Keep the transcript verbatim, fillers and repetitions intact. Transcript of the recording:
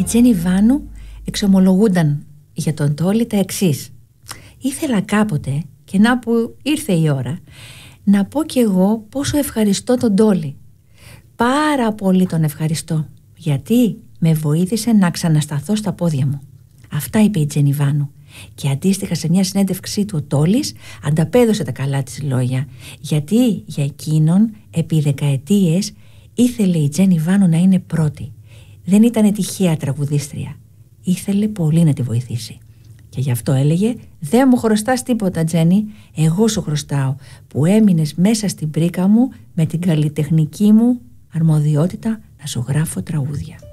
Τζένι Βάνου εξομολογούνταν για τον Τόλι τα εξής: ήθελα κάποτε, και να που ήρθε η ώρα, να πω κι εγώ πόσο ευχαριστώ τον Τόλι. Πάρα πολύ τον ευχαριστώ, γιατί με βοήθησε να ξανασταθώ στα πόδια μου. Αυτά είπε η Τζένι Βάνου. Και αντίστοιχα σε μια συνέντευξή του ο Τόλις ανταπέδωσε τα καλά της λόγια, γιατί για εκείνον επί δεκαετίες ήθελε η Τζένι Βάνου να είναι πρώτη. Δεν ήταν τυχαία τραγουδίστρια, ήθελε πολύ να τη βοηθήσει. Και γι' αυτό έλεγε: δεν μου χρωστάς τίποτα, Τζένι, εγώ σου χρωστάω που έμεινες μέσα στην πρίκα μου με την καλλιτεχνική μου αρμοδιότητα να σου γράφω τραγούδια.